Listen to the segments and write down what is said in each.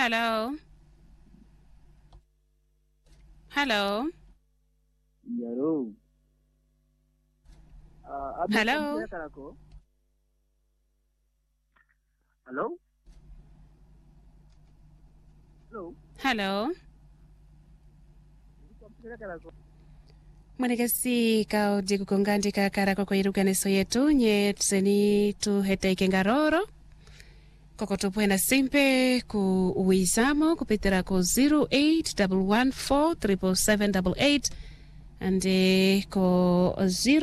Hello. Hello. Hello. Hello. Hello. Hello. Hello. Mwanekasi kao jiku kongandika karako kwa iruganeso yetu nye tuseni tuhete ngaroro koko tupwena simpe ku uizamo kupitira ko 0811477788 ande ko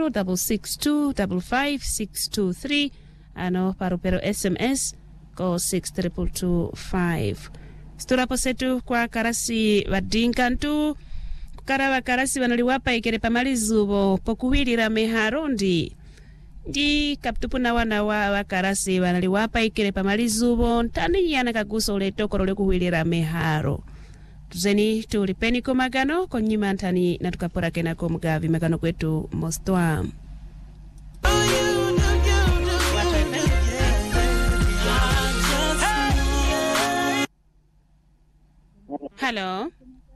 0662555623 ano parupero SMS ko 62225 sturapo setu kwa karasi vadinkantu kukara karasi vanaliwapa ikere pamalizuvo pokuwilira meharondi ndi kaptupuna wana wa karasi vanaliwapa ikere pamalizuvo ntani yana kaguso uletokoro lekuwilira meharo tuzeni tulipeni ko magano konyima ntani na tukapora kenako mugavi magano kwetu mostwa Hello.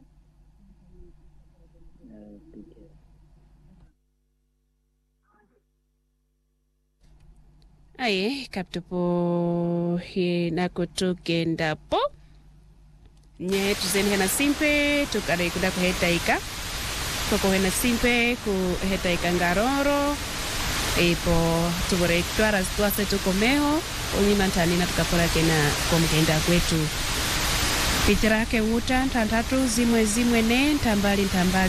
Aye, kaptupo hi nakutugenda po. Nye tuzeni hena simpe, tukare kuda kuhetaika. Koko hena simpe kuhetaika ngaroro. Epo tubore tuara tuase tukomeho. Onyima ntani na tukapora kena kumgenda kwetu. Pitira ke wuta ntantatu zimwe ne ntambali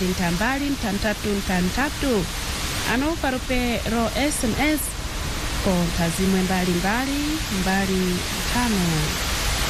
ntantatu ano parupe ro SMS ko ntazimwe mbali 5